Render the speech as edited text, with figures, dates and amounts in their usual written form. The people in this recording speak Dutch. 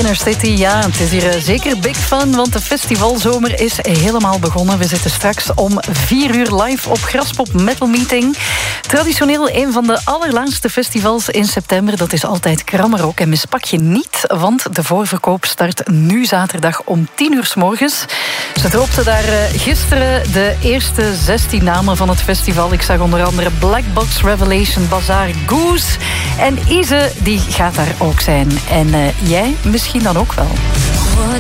Inner City, ja, het is hier zeker big fun, want de festivalzomer is helemaal begonnen. We zitten straks om 4 uur live op Graspop Metal Meeting. Traditioneel een van de allerlaatste festivals in september. Dat is altijd Krammerok en mispak je niet, want de voorverkoop start nu zaterdag om 10 uur 's morgens. Ze dropten daar gisteren de eerste 16 namen van het festival. Ik zag onder andere Black Box, Revelation, Bazaar, Goose. En Ise, die gaat daar ook zijn. En jij misschien dan ook wel. What